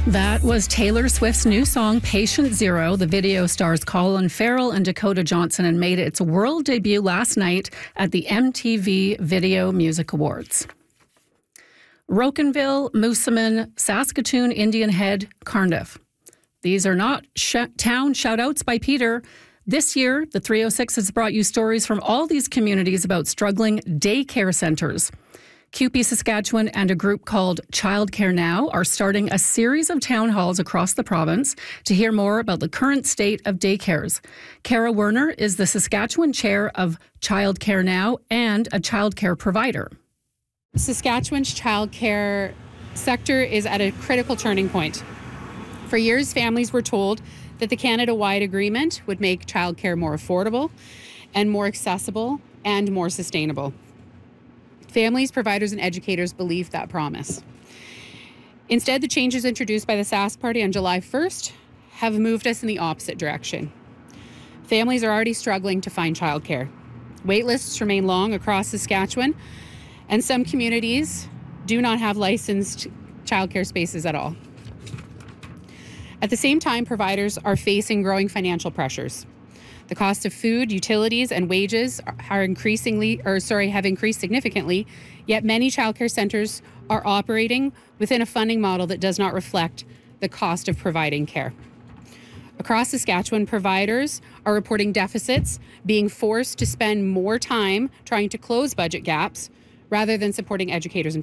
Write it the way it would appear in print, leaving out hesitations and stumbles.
That was Taylor Swift's new song, Patient Zero. The video stars Colin Farrell and Dakota Johnson and made its world debut last night at the MTV Video Music Awards. Rocanville, Moosomin, Saskatoon, Indian Head, Cardiff. These are not town shout-outs by Peter. This year, the 306 has brought you stories from all these communities about struggling daycare centres. CUPE Saskatchewan and a group called Childcare Now are starting a series of town halls across the province to hear more about the current state of daycares. Kara Werner is the Saskatchewan chair of Childcare Now and a childcare provider. Saskatchewan's childcare sector is at a critical turning point. For years, families were told that the Canada-wide agreement would make childcare more affordable and more accessible and more sustainable. Families, providers, and educators believed that promise. Instead, the changes introduced by the Sask Party on July 1st have moved us in the opposite direction. Families are already struggling to find childcare. Waitlists remain long across Saskatchewan, and some communities do not have licensed childcare spaces at all. At the same time, providers are facing growing financial pressures. The cost of food, utilities, and wages have increased significantly, yet many childcare centres are operating within a funding model that does not reflect the cost of providing care. Across Saskatchewan, providers are reporting deficits, being forced to spend more time trying to close budget gaps rather than supporting educators and